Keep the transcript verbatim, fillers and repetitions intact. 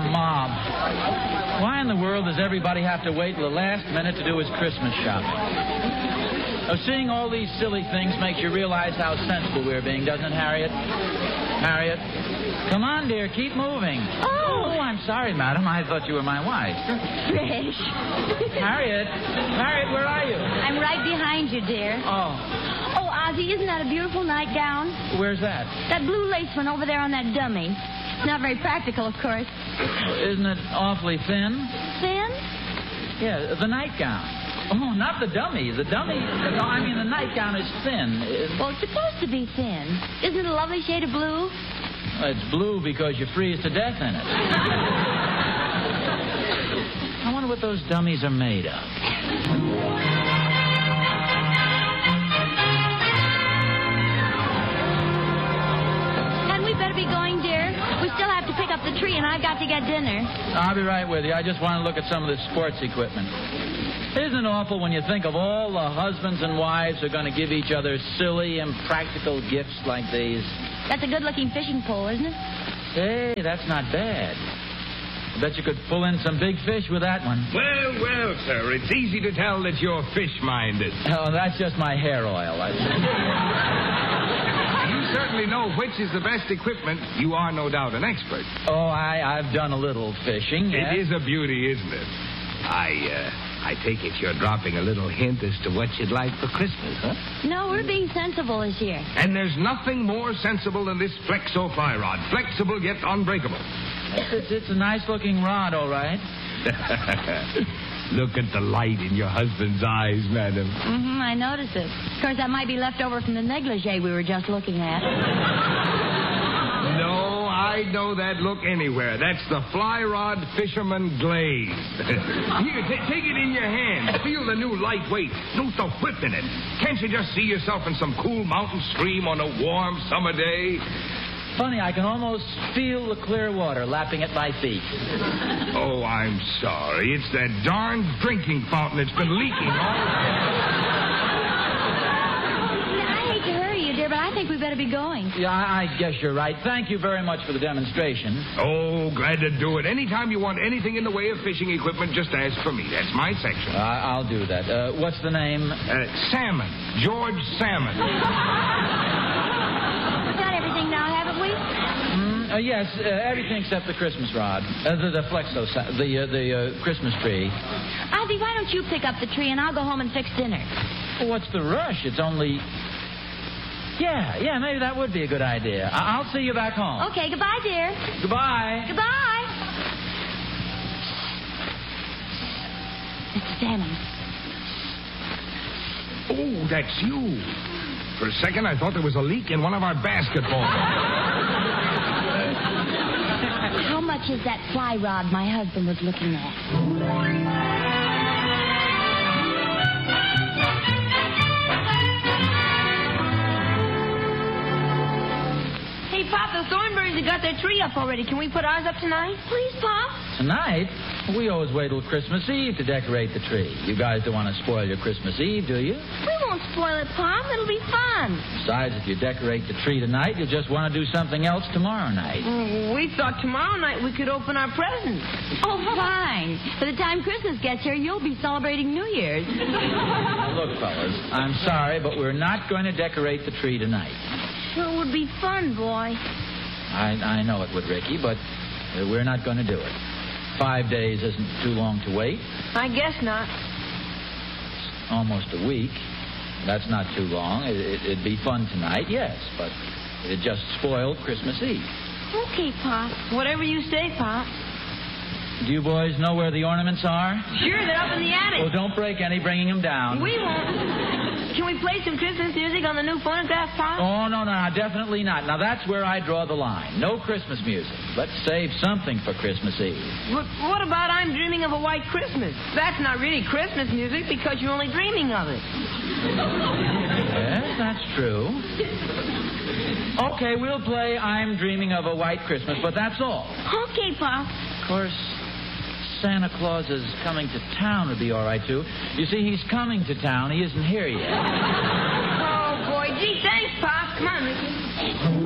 mob. Why in the world does everybody have to wait till the last minute to do his Christmas shopping? Oh, seeing all these silly things makes you realize how sensible we're being, doesn't it, Harriet? Harriet? Come on, dear, keep moving. Oh. Oh, I'm sorry, madam. I thought you were my wife. Fresh. Harriet? Harriet, where are you? I'm right behind you, dear. Oh. Oh, Ozzie, isn't that a beautiful nightgown? Where's that? That blue lace one over there on that dummy. Not very practical, of course. Isn't it awfully thin? Thin? Yeah, the nightgown. Oh, not the dummy. The dummy... No, I mean, the nightgown is thin. It, Well, it's supposed to be thin. Isn't it a lovely shade of blue? it's blue because you freeze to death in it. I wonder what those dummies are made of. Hadn't we better be going, dear? We still have to pick up the tree, and I've got to get dinner. I'll be right with you. I just want to look at some of this sports equipment. Isn't it awful when you think of all the husbands and wives who are going to give each other silly, impractical gifts like these? That's a good-looking fishing pole, isn't it? Hey, that's not bad. I bet you could pull in some big fish with that one. Well, well, sir, it's easy to tell that you're fish-minded. Oh, that's just my hair oil. I... You certainly know which is the best equipment. You are no doubt an expert. Oh, I, I've done a little fishing. Yes? It is a beauty, isn't it? I, uh, I take it you're dropping a little hint as to what you'd like for Christmas, huh? No, we're being sensible this year. And there's nothing more sensible than this Flexo fly rod. Flexible yet unbreakable. It's, it's, it's a nice-looking rod, all right. Look at the light in your husband's eyes, madam. Mm-hmm, I noticed it. Of course, that might be left over from the negligee we were just looking at. No, I know that look anywhere. That's the fly rod fisherman glaze. Here, t- take it in your hand. Feel the new lightweight. Note the whip in it. Can't you just see yourself in some cool mountain stream on a warm summer day? Funny, I can almost feel the clear water lapping at my feet. Oh, I'm sorry. It's that darn drinking fountain that's been leaking all I hate to hurry you, dear, but I think we better be going. Yeah, I, I guess you're right. Thank you very much for the demonstration. Oh, glad to do it. Anytime you want anything in the way of fishing equipment, just ask for me. That's my section. Uh, I'll do that. Uh, what's the name? Uh, Salmon. George Salmon. We've got everything now, haven't we? Mm, uh, yes, uh, everything except the Christmas rod. Uh, the, the Flexo, sa- the, uh, the uh, Christmas tree. Ozzie, why don't you pick up the tree and I'll go home and fix dinner? Well, what's the rush? It's only... Yeah, yeah, maybe that would be a good idea. I- I'll see you back home. Okay, goodbye, dear. Goodbye. Goodbye. Mister Salmon. Oh, that's you. For a second, I thought there was a leak in one of our basketballs. How much is that fly rod my husband was looking at? Hey, Pop, the Thornberrys have got their tree up already. Can we put ours up tonight? Please, Pop. Tonight, we always wait till Christmas Eve to decorate the tree. You guys don't want to spoil your Christmas Eve, do you? We won't spoil it, Pop. It'll be fun. Besides, if you decorate the tree tonight, you'll just want to do something else tomorrow night. Mm, we thought tomorrow night we could open our presents. Oh, fine. By the time Christmas gets here, you'll be celebrating New Year's. Now, look, fellas, I'm sorry, but we're not going to decorate the tree tonight. Sure would be fun, boy. I, I know it would, Ricky, but uh, we're not going to do it. Five days isn't too long to wait. I guess not. Almost a week. That's not too long. It, it, it'd be fun tonight, yes, but it just spoiled Christmas Eve. Okay, Pop. Whatever you say, Pop. Do you boys know where the ornaments are? Sure, they're up in the attic. Well, don't break any bringing them down. We won't. Can we play some Christmas music on the new phonograph, Pop? Oh, no, no, definitely not. Now, that's where I draw the line. No Christmas music. Let's save something for Christmas Eve. But what about I'm Dreaming of a White Christmas? That's not really Christmas music because you're only dreaming of it. Yes, that's true. Okay, we'll play I'm Dreaming of a White Christmas, but that's all. Okay, Pop. Of course, Santa Claus is coming to town would be all right, too. You see, he's coming to town. He isn't here yet. Oh, boy. Gee, thanks, Pop. Come on, Ricky.